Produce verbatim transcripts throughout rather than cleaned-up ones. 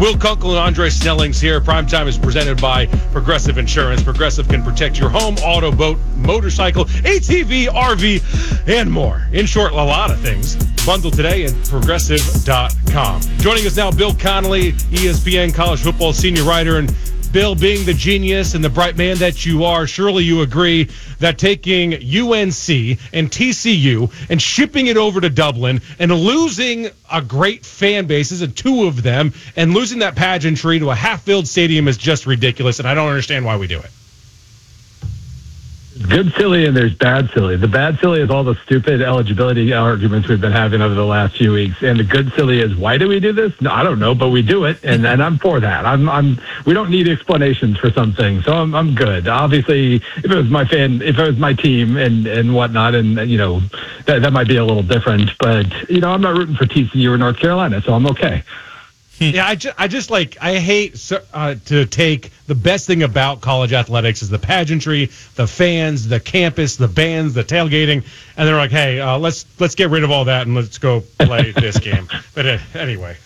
Will Kunkel and Andre Snellings here. Primetime is presented by Progressive Insurance. Progressive can protect your home, auto, boat, motorcycle, A T V, R V, and more. In short, a lot of things. Bundle today at progressive dot com. Joining us now, Bill Connelly, E S P N college football senior writer. And Bill, being the genius and the bright man that you are, surely you agree that taking U N C and T C U and shipping it over to Dublin and losing a great fan bases and two of them and losing that pageantry to a half-filled stadium is just ridiculous, and I don't understand why we do it. Good silly and there's bad silly. The bad silly is all the stupid eligibility arguments we've been having over the last few weeks, and the good silly is why do we do this? No, I don't know, but we do it, and, and I'm for that. I'm I'm we don't need explanations for some things, so I'm I'm good. Obviously, if it was my fan, if it was my team and and whatnot, and you know that that might be a little different, but you know I'm not rooting for T C U or North Carolina, so I'm okay. Yeah, I just, I just like, I hate uh, to take the best thing about college athletics is the pageantry, the fans, the campus, the bands, the tailgating, and they're like, hey, uh, let's let's get rid of all that and let's go play this game. But uh, anyway.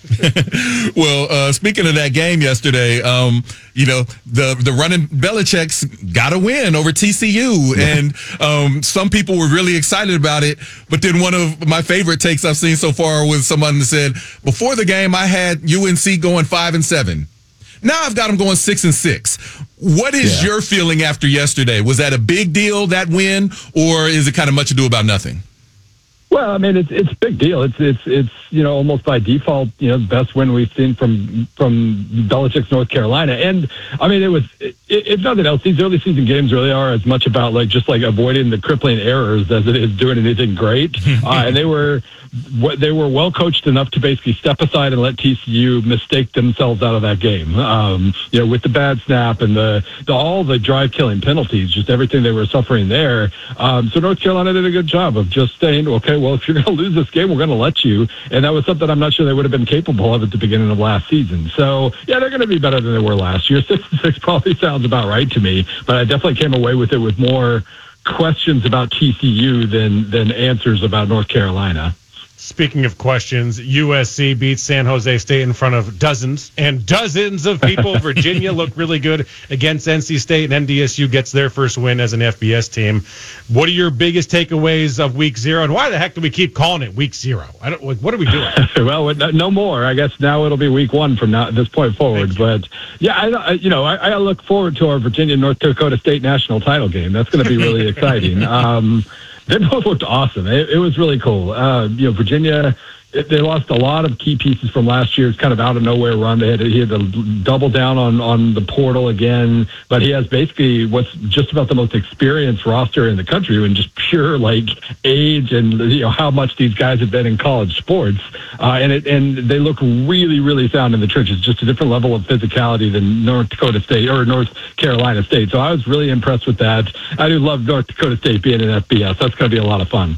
Well, uh, speaking of that game yesterday, um, you know, the, the running Belichick's got to win over T C U, and um, some people were really excited about it, but then one of my favorite takes I've seen so far was someone that said, before the game, I had U N C going five and seven. Now I've got them going six and six. What is Yeah. your feeling after yesterday? Was that a big deal, that win, or is it kind of much ado about nothing? Well, I mean, it's it's a big deal. It's it's it's you know almost by default, you know, the best win we've seen from from Belichick's North Carolina. And I mean, it was if nothing else, these early season games really are as much about like just like avoiding the crippling errors as it is doing anything great. uh, and they were they were well coached enough to basically step aside and let T C U mistake themselves out of that game. Um, you know, with the bad snap and the, the all the drive killing penalties, just everything they were suffering there. Um, so North Carolina did a good job of just saying, okay, well, if you're going to lose this game, we're going to let you. And that was something I'm not sure they would have been capable of at the beginning of last season. So, yeah, they're going to be better than they were last year. Six and six probably sounds about right to me, but I definitely came away with it with more questions about T C U than than answers about North Carolina. Speaking of questions, U S C beats San Jose State in front of dozens and dozens of people. Virginia looked really good against N C State, and N D S U gets their first win as an F B S team. What are your biggest takeaways of Week Zero, and why the heck do we keep calling it Week Zero? I don't. Like, what are we doing? Well, no more. I guess now it'll be Week One from now at this point forward. But yeah, I, you know, I, I look forward to our Virginia North Dakota State national title game. That's going to be really exciting. Um, They both looked awesome. It, it was really cool. Uh, you know, Virginia, it, they lost a lot of key pieces from last year's kind of out of nowhere run. They had to, he had to double down on, on the portal again, but he has basically what's just about the most experienced roster in the country and just pure like age and you know how much these guys have been in college sports. Uh, and it and they look really, really sound in the trenches. Just a different level of physicality than North Dakota State or North Carolina State. So I was really impressed with that. I do love North Dakota State being in F B S. That's going to be a lot of fun.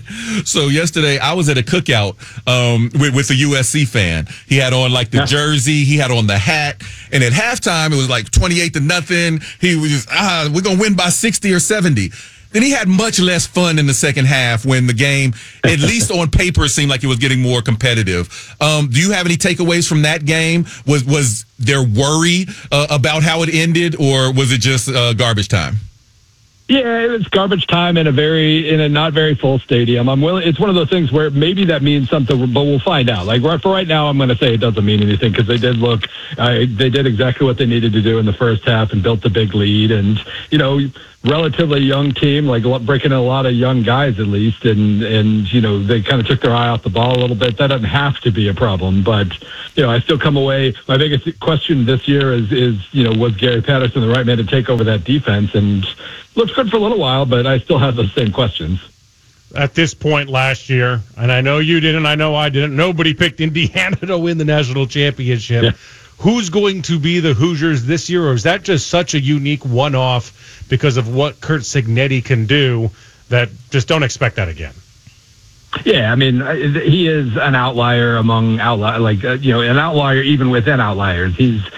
So yesterday I was at a cookout um, with, with a U S C fan. He had on like the Yeah. jersey, he had on the hat, and at halftime it was like twenty-eight to nothing. He was just, ah, we're gonna win by sixty or seventy. Then he had much less fun in the second half when the game, at least on paper, seemed like it was getting more competitive. Um, do you have any takeaways from that game? Was was there worry uh, about how it ended, or was it just uh, garbage time? Yeah, it was garbage time in a very in a not very full stadium. I'm willing. It's one of those things where maybe that means something, but we'll find out. Like right for right now, I'm going to say it doesn't mean anything because they did look, uh, they did exactly what they needed to do in the first half and built the big lead. And you know, relatively young team, like breaking in a lot of young guys at least, and and you know they kind of took their eye off the ball a little bit. That doesn't have to be a problem, but you know I still come away. My biggest question this year is is you know was Gary Patterson the right man to take over that defense? And looks good for a little while, but I still have the same questions. At this point last year, and I know you didn't, I know I didn't, nobody picked Indiana to win the national championship. Yeah. Who's going to be the Hoosiers this year, or is that just such a unique one-off because of what Curt Cignetti can do that just don't expect that again? Yeah, I mean, he is an outlier among outlier, like uh, you know, an outlier even within outliers. He's